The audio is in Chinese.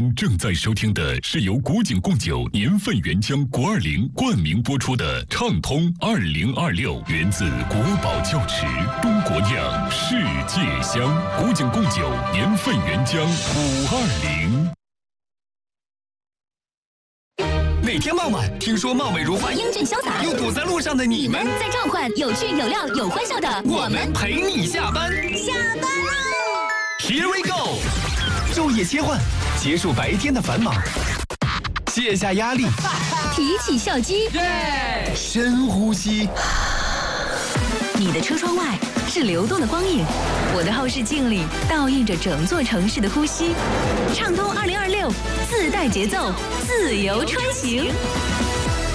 您正在收听的是由古井贡酒年份原浆国20冠名播出的畅通2026，源自国宝窖池，中国酿，世界香。古井贡酒年份原浆520。 那天傍晚，听说貌美如花、 英俊潇洒又堵在路上的你们， 在召唤有趣有料有欢笑的我们陪你下班。 下班喽 ！Here we go！ 昼夜切换，结束白天的繁忙，卸下压力， 提起笑肌， 深呼吸。 你的车窗外是流动的光影，我的后视镜里倒映着整座城市的呼吸。畅通2026，自带节奏，自由穿行。